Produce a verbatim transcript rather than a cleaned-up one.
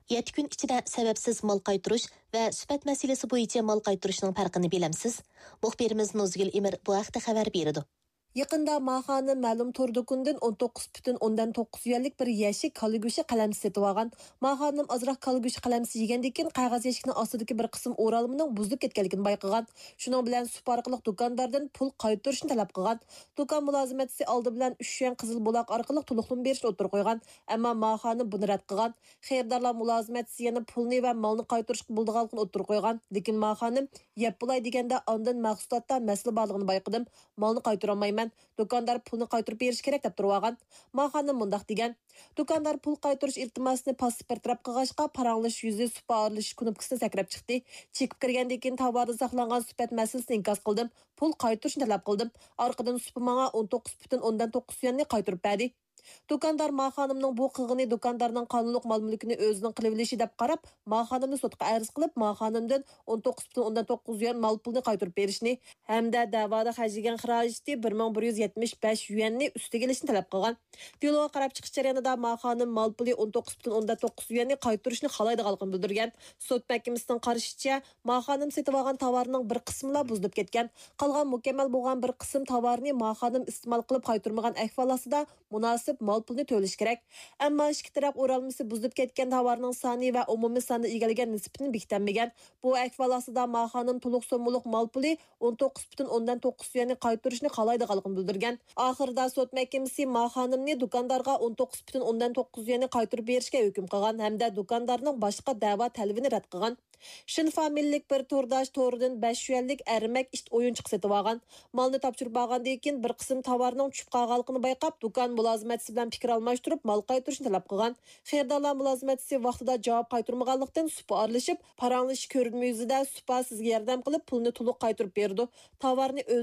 yetti kun ichida sababsiz mal qaytirish va sifat masalasi bo'yicha mal qaytirishning farqini bilamsiz? Muxbirimiz Nozgul Emir bu haqda xabar berdi. Yaqında Maha'nın ma'lum tor do'kondan o'n to'qqiz butun o'ndan to'qqiz yuanlik bir yashik kala go'shti qalamsi setib olgan. Maha'nın azroq kala go'shti qalamsi yegandan keyin qog'oz yashikning ostidagi bir qism o'ralmaning buzilib ketganligini bayqagan. Shuning bilan sup orqali do'kondardan pul qaytarishni talab qilgan. Do'kon mulozimatchisi oldi bilan uch yuan qizil buloq orqali to'liqlim berishni o'tirib qo'ygan. Ammo Maha'nın buni rad qilgan. Xaridorlar mulozimatchisi yana pulni va molni qaytarishga bo'ldiganligini o'tirib qo'ygan. Lekin Maha'nın yeb bo'lay deganda ondan mahsulotda masala borligini bayqadim. Molni qaytara olmayman. Do'kondor pulni qaytarib berish kerak deb turib olgan. Maha'nın mundaq degan. Do'kondor pul qaytarish iltimosini pasport taraf qilg'ashqa paranglish yuzi suparlish knopkasini sakrab chiqdi. Chekib kirgandan keyin tovarda saqlangan sifat masalasini inkos qildim. Pul qaytarishni talab qildim. Orqadan supa menga o'n to'qqiz butun o'ndan to'qqiz yuanni qaytarib berdi. Do'kondor Maha'nımning bu qilg'ini do'kondorning qonunliq mol-mulkini o'zining qilib olishi deb qarab, Maha'nımni sudga arz qilib, Maha'nımdan o'n to'qqiz butun o'ndan to'qqiz yuan mal pulni qaytarib berishni hamda da'voda xarjlagan xarajati bir ming bir yuz yetmish besh yuanni ustiga ilishni talab qilgan. Deloga qarab chiqish jarayonida Maha'nım mal puli o'n to'qqiz butun o'ndan to'qqiz yuanni qaytarishni xohlaydiganligini bildirgan. Sud mahkamasining qarashicha, Maha'nım setib olgan tovarning bir qismila buzilib ketgan. Qolgan mukammal bo'lgan bir qism tovarni Maha'nım iste'mol qilib qaytarmagan ahvol ostida munosib mal pulni to'lish kerak. Ammo ikki taraf o'ralmasi buzilib ketgan tovarning soni va umumiy soni egalgan nisbatini bekitmagan. Bu ahvol ostida Maha'nım to'liq so'mliq mal puli o'n to'qqiz butun o'ndan to'qqiz yuanni qaytarishni xohlaydiganligini bildirgan. Oxirida sud mahkamasi Maha'nımni do'kondorga o'n to'qqiz butun o'ndan to'qqiz yuanni qaytarib berishga hukm qilgan hamda do'kondorning boshqa da'vo talabini rad qilgan. Shin familiyalik bir to'rdosh to'ridan besh yuanlik armak ish o'yinchiq setib olgan. Malni topshirib olgandan keyin bir qism tovarning tushib qolganligini bayqab, do'kon mulozimatchisi bilan fikr almashtirib, mal qaytarishni talab qilgan. Xaridorlar mulozimatchisi vaqtida javob qaytarmaganlikdan supa aralashib, paranglish ko'rinma yuzida supa sizga yordam qilib, pulni to'liq qaytarib berdi. Tovarni